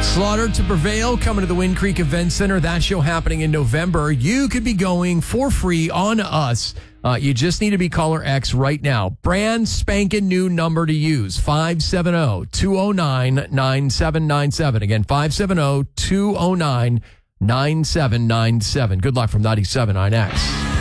Slaughter to Prevail coming to the Wind Creek Event Center. That show happening in November. You could be going for free on us. You just need to be caller X right now. Brand spanking new number to use. 570-209-9797. Again, 570-209-9797. Good luck from 97 9X.